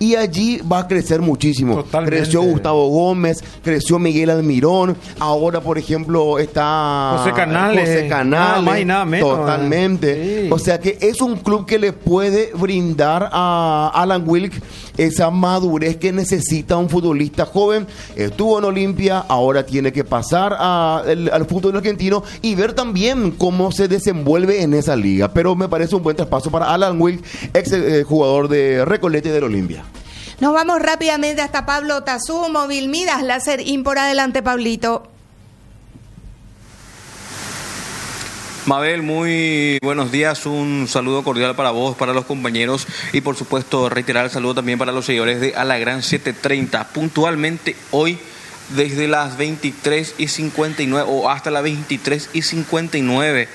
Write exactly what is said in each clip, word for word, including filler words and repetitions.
y allí va a crecer muchísimo. Totalmente. Creció Gustavo Gómez, creció Miguel Almirón, ahora por ejemplo está José Canales, José Canales, nada más y nada menos. totalmente. Sí. O sea que es un club que le puede brindar a Alan Wilk esa madurez que necesita un futbolista joven. Estuvo en Olimpia, ahora tiene que pasar a, el, al fútbol argentino y ver también cómo se desenvuelve en esa liga. Pero me parece un buen traspaso para Alan Wilk, ex eh, jugador de Recoleta y del Olimpia. Nos vamos rápidamente hasta Pablo Tazú, Móvil Midas, Láser Impor. Adelante, Pablito. Mabel, muy buenos días, un saludo cordial para vos, para los compañeros y por supuesto reiterar el saludo también para los seguidores de A la Gran setecientos treinta. Puntualmente hoy desde las veintitrés y cincuenta y nueve o hasta las veintitrés y cincuenta y nueve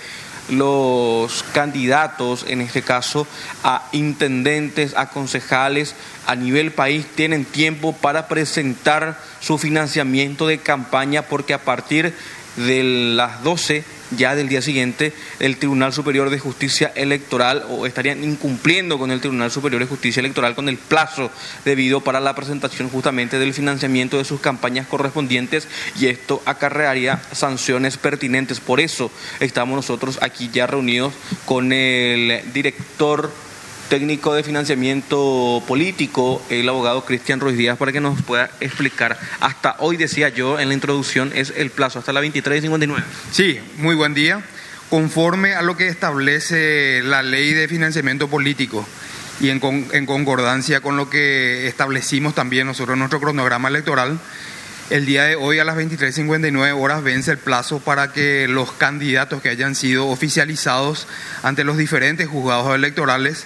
los candidatos, en este caso a intendentes, a concejales a nivel país, tienen tiempo para presentar su financiamiento de campaña, porque a partir de las doce ya del día siguiente el Tribunal Superior de Justicia Electoral, o estarían incumpliendo con el Tribunal Superior de Justicia Electoral con el plazo debido para la presentación justamente del financiamiento de sus campañas correspondientes, y esto acarrearía sanciones pertinentes. Por eso estamos nosotros aquí ya reunidos con el director técnico de financiamiento político, el abogado Cristian Ruiz Díaz, para que nos pueda explicar. Hasta hoy, decía yo en la introducción, es el plazo, hasta la veintitrés y cincuenta y nueve. Sí, muy buen día. Conforme a lo que establece la ley de financiamiento político y en, con, en concordancia con lo que establecimos también nosotros en nuestro cronograma electoral, el día de hoy a las veintitrés y cincuenta y nueve horas vence el plazo para que los candidatos que hayan sido oficializados ante los diferentes juzgados electorales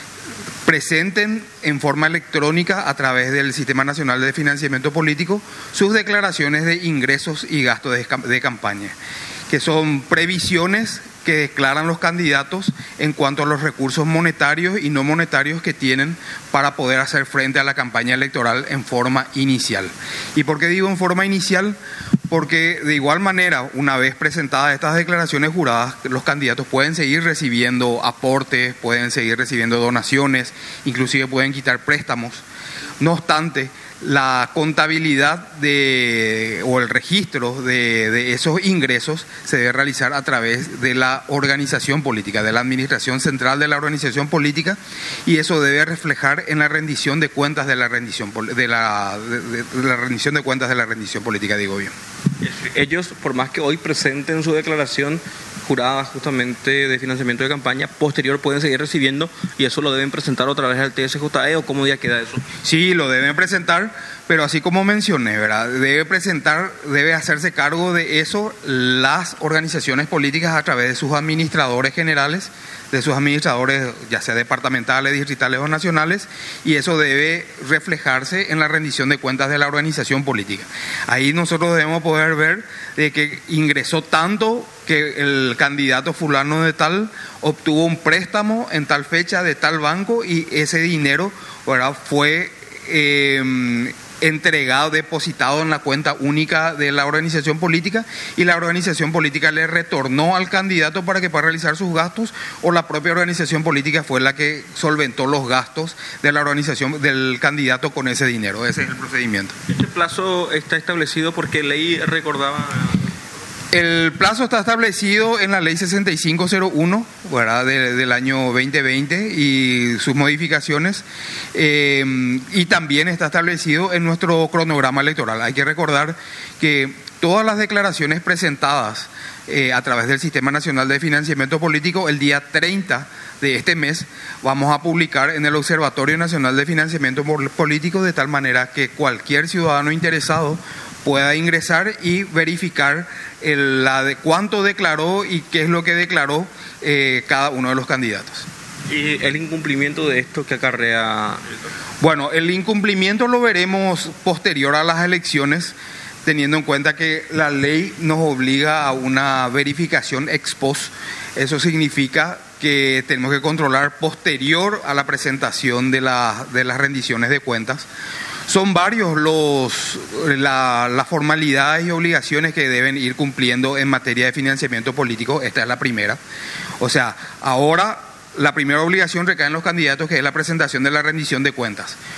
presenten en forma electrónica a través del Sistema Nacional de Financiamiento Político sus declaraciones de ingresos y gastos de, de campaña, que son previsiones que declaran los candidatos en cuanto a los recursos monetarios y no monetarios que tienen para poder hacer frente a la campaña electoral en forma inicial. ¿Y por qué digo en forma inicial? Porque de igual manera, una vez presentadas estas declaraciones juradas, los candidatos pueden seguir recibiendo aportes, pueden seguir recibiendo donaciones, inclusive pueden quitar préstamos. No obstante, la contabilidad de, o el registro de, de esos ingresos se debe realizar a través de la organización política, de la administración central de la organización política, y eso debe reflejar en la rendición de cuentas de la rendición de la, de, de la rendición de cuentas de la rendición política, digo bien. Ellos, por más que hoy presenten su declaración jurada justamente de financiamiento de campaña, posterior pueden seguir recibiendo, y eso lo deben presentar otra vez al T S J E, ¿o cómo ya queda eso? Sí, lo deben presentar, pero así como mencioné, ¿verdad? Debe presentar, debe hacerse cargo de eso las organizaciones políticas a través de sus administradores generales, de sus administradores ya sea departamentales, distritales o nacionales, y eso debe reflejarse en la rendición de cuentas de la organización política. Ahí nosotros debemos poder ver de que ingresó tanto, que el candidato fulano de tal obtuvo un préstamo en tal fecha de tal banco, y ese dinero, ¿verdad?, fue eh, entregado, depositado en la cuenta única de la organización política, y la organización política le retornó al candidato para que pueda realizar sus gastos, o la propia organización política fue la que solventó los gastos de la organización del candidato con ese dinero. Ese es el procedimiento. ¿Este plazo está establecido porque ley recordaba? El plazo está establecido en la ley sesenta y cinco cero uno, ¿verdad?, de, del año veinte veinte y sus modificaciones, eh, y también está establecido en nuestro cronograma electoral. Hay que recordar que todas las declaraciones presentadas eh, a través del Sistema Nacional de Financiamiento Político, el día treinta de este mes vamos a publicar en el Observatorio Nacional de Financiamiento Político, de tal manera que cualquier ciudadano interesado pueda ingresar y verificar el, la de cuánto declaró y qué es lo que declaró eh, cada uno de los candidatos. ¿Y el incumplimiento de esto que acarrea? Bueno, el incumplimiento lo veremos posterior a las elecciones, teniendo en cuenta que la ley nos obliga a una verificación ex post. Eso significa que tenemos que controlar posterior a la presentación de, la, de las rendiciones de cuentas. Son varios los la, las formalidades y obligaciones que deben ir cumpliendo en materia de financiamiento político. Esta es la primera. O sea, ahora la primera obligación recae en los candidatos, que es la presentación de la rendición de cuentas.